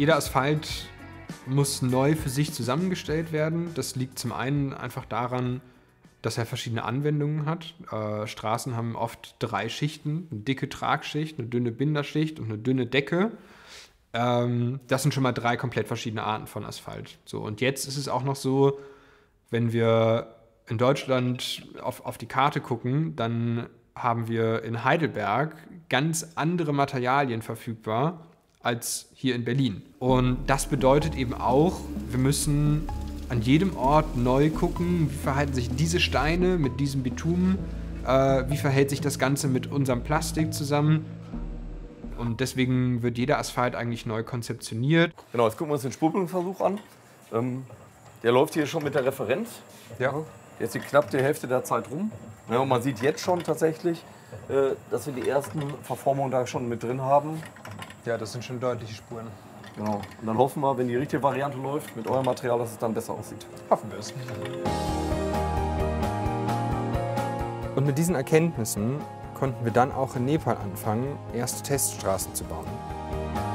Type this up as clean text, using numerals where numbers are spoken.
Jeder Asphalt muss neu für sich zusammengestellt werden. Das liegt zum einen einfach daran, dass er verschiedene Anwendungen hat. Straßen haben oft 3 Schichten, eine dicke Tragschicht, eine dünne Binderschicht und eine dünne Decke. Das sind schon mal 3 komplett verschiedene Arten von Asphalt. So, und jetzt ist es auch noch so, wenn wir in Deutschland auf die Karte gucken, dann haben wir in Heidelberg ganz andere Materialien verfügbar als hier in Berlin. Und das bedeutet eben auch, wir müssen an jedem Ort neu gucken, wie verhalten sich diese Steine mit diesem Bitumen, wie verhält sich das Ganze mit unserem Plastik zusammen. Und deswegen wird jeder Asphalt eigentlich neu konzeptioniert. Genau, jetzt gucken wir uns den Spulbildungsversuch an. Der läuft hier schon mit der Referenz. Ja. Jetzt ist knapp die Hälfte der Zeit rum. Ja, und man sieht jetzt schon tatsächlich, dass wir die ersten Verformungen da schon mit drin haben. Ja, das sind schon deutliche Spuren. Genau. Und dann hoffen wir, wenn die richtige Variante läuft mit eurem Material, dass es dann besser aussieht. Hoffen wir es. Und mit diesen Erkenntnissen konnten wir dann auch in Nepal anfangen, erste Teststraßen zu bauen.